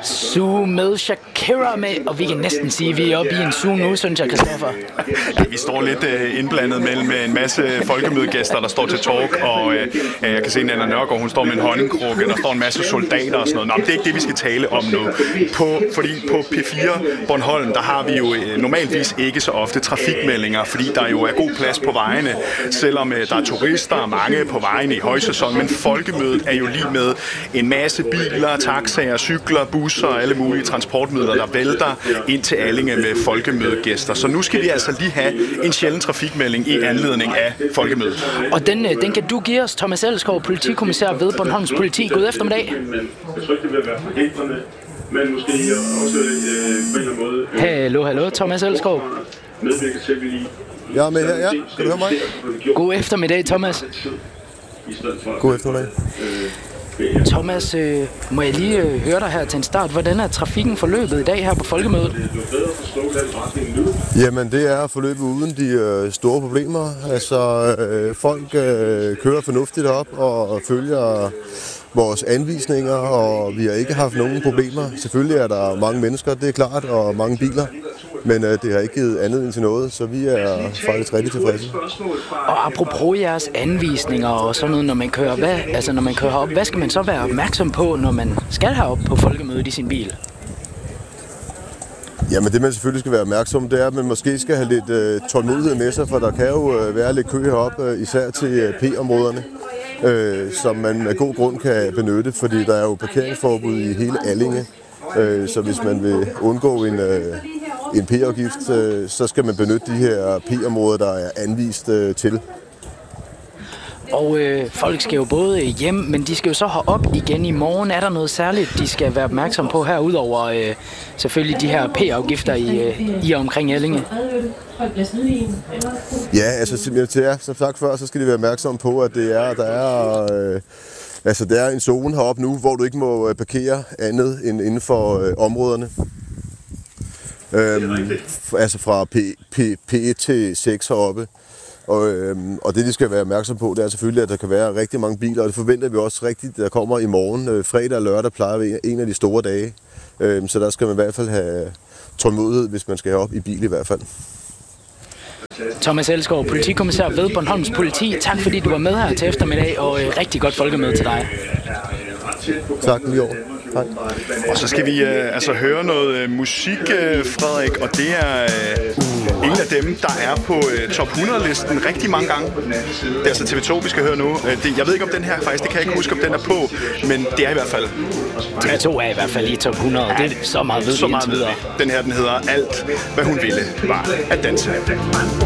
Suge med Shakira med, og vi kan næsten sige, at vi er oppe i en suge nu, synes jeg, Christoffer. Ja, vi står lidt indblandet mellem en masse folkemødegæster, der står til talk, og jeg kan se, at Nanna Nørgaard, hun står med en honningkrukke, der står en masse soldater og sådan noget. Nå, men det er ikke det, vi skal tale om nu. Fordi på P4 Bornholm, der har vi jo normalvis ikke så ofte trafikmeldinger, fordi der jo er god plads på vejene, selvom der er turister og mange på vejene i højsæson, men folkemødet er jo lige med en masse biler, taxaer, cykler, busser og alle mulige transportmidler, der vælter ind til Allinge med folkemødegæster. Så nu skal vi altså lige have en sjælden trafikmelding i anledning af folkemødet. Og den kan du give os, Thomas Elskov, politikommissær ved Bornholms Politi. God eftermiddag. Jeg tror ikke, det vil være forhindrende, men måske også på en eller anden måde... Hallo, Thomas Elskov. ...medvirke til, at vi lige... Jeg er med her, ja. Kan du høre mig? God eftermiddag, Thomas. God eftermiddag. Thomas, må jeg lige høre dig her til en start. Hvordan er trafikken forløbet i dag her på folkemødet? Jamen, det er forløbet uden de store problemer. Altså, folk kører fornuftigt op og følger vores anvisninger, og vi har ikke haft nogen problemer. Selvfølgelig er der mange mennesker, det er klart, og mange biler. Men det har ikke givet anledning til noget, så vi er faktisk rigtig tilfredse. Og apropos jeres anvisninger og sådan noget, når man kører herop, hvad skal man så være opmærksom på, når man skal herop på folkemødet i sin bil? Jamen det man selvfølgelig skal være opmærksom, det er, at man måske skal have lidt tålmodighed med sig, for der kan jo være lidt kø heroppe, især til P-områderne, som man med god grund kan benytte, fordi der er jo parkeringsforbud i hele Allinge. Så hvis man vil undgå en P-afgift, så skal man benytte de her P-områder, der er anvist til. Og folk skal jo både hjem, men de skal jo så herop igen i morgen. Er der noget særligt, de skal være opmærksom på her, udover selvfølgelig de her P-afgifter i og omkring Allinge? Ja, altså som sagt før, så skal de være opmærksom på, at der er en zone heroppe nu, hvor du ikke må parkere andet end inden for områderne. Altså fra P1 til 6 heroppe. Og det, de skal være opmærksom på, det er selvfølgelig, at der kan være rigtig mange biler, og det forventer vi også rigtigt, der kommer i morgen. Fredag og lørdag plejer at være en af de store dage, så der skal man i hvert fald have tålmodighed, hvis man skal herop i bil i hvert fald. Thomas Elskov, politikommissær ved Bornholms Politi. Tak fordi du var med her til eftermiddag, og rigtig godt folkemøde til dig. Tak lige over. Tak. Og så skal vi høre noget musik, Frederik, og det er en af dem, der er på top 100-listen rigtig mange gange. Det er altså TV2, vi skal høre nu. Jeg ved ikke, om den her faktisk, det kan jeg ikke huske, om den er på, men det er i hvert fald. TV2 er i hvert fald i top 100, det er så meget ved vi indtil videre. Den her, den hedder Alt, hvad hun ville, var at danse.